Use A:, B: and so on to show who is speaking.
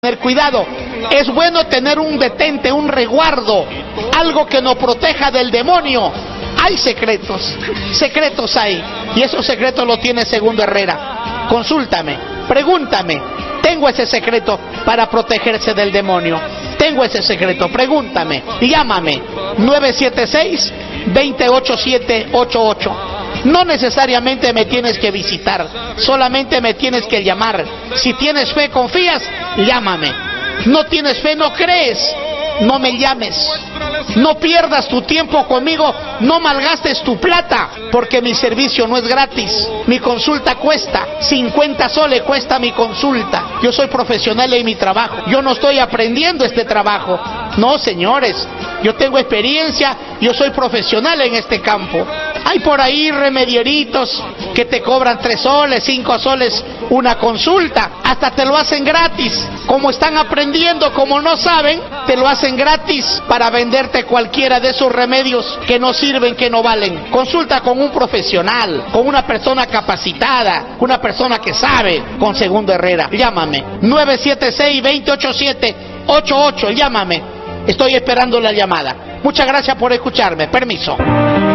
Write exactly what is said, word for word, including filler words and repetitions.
A: Tener cuidado, es bueno tener un detente, un resguardo, algo que nos proteja del demonio. Hay secretos, secretos hay, y esos secretos los tiene Segundo Herrera. Consúltame, pregúntame, tengo ese secreto para protegerse del demonio. Tengo ese secreto, pregúntame, llámame, nueve siete seis, dos ocho siete, ocho ocho. No necesariamente me tienes que visitar, solamente me tienes que llamar. Si tienes fe, confías, llámame. No tienes fe, no crees, no me llames. No pierdas tu tiempo conmigo, no malgastes tu plata, porque mi servicio no es gratis. Mi consulta cuesta, cincuenta soles cuesta mi consulta. Yo soy profesional en mi trabajo, yo no estoy aprendiendo este trabajo. No, señores, yo tengo experiencia, yo soy profesional en este campo. Hay por ahí remedieritos que te cobran tres soles, cinco soles una consulta, hasta te lo hacen gratis. Como están aprendiendo, como no saben, te lo hacen gratis para venderte cualquiera de esos remedios que no sirven, que no valen. Consulta con un profesional, con una persona capacitada, una persona que sabe, con Segundo Herrera. Llámame, nueve siete seis, dos ocho siete, ocho ocho, llámame. Estoy esperando la llamada. Muchas gracias por escucharme. Permiso.